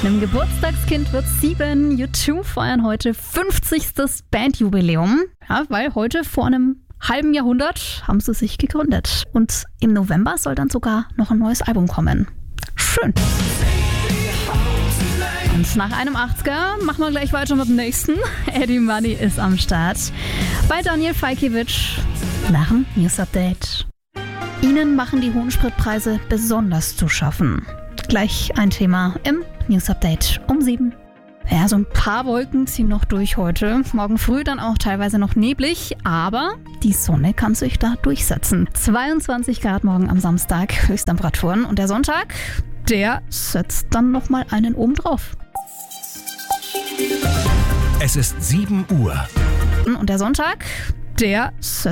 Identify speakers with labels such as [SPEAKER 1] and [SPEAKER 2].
[SPEAKER 1] Einem Geburtstagskind wird 7. U2 feiern heute 50. Bandjubiläum. Ja, weil heute vor einem halben Jahrhundert haben sie sich gegründet. Und im November soll dann sogar noch ein neues Album kommen. Schön. Und nach einem 80er machen wir gleich weiter mit dem nächsten. Eddie Money ist am Start. Bei Daniel Fajkiewicz nach dem News Update. Ihnen machen die hohen Spritpreise besonders zu schaffen. Gleich ein Thema im News Update um 7. Ja, so ein paar Wolken ziehen noch durch heute. Morgen früh dann auch teilweise noch neblig, aber die Sonne kann sich da durchsetzen. 22 Grad morgen am Samstag, Höchsttemperaturen. Und der Sonntag, der setzt dann nochmal einen oben drauf.
[SPEAKER 2] Es ist 7 Uhr.
[SPEAKER 1] Und der Sonntag, der setzt